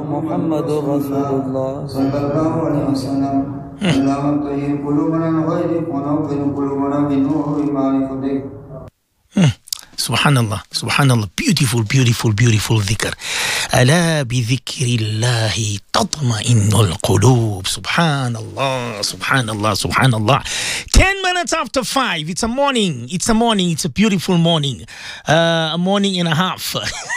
محمد رسول الله صلى الله عليه وسلم. اللهم طهر قلوبنا من غيرك ونور قلوبنا بنور معرفتك. Subhanallah, subhanallah, beautiful, beautiful, beautiful dhikr. Ala bi dhikrillahi tatma'innul qulub. Subhanallah, subhanallah, subhanallah. 10 minutes after 5. It's a morning. It's a beautiful morning. A morning and a half.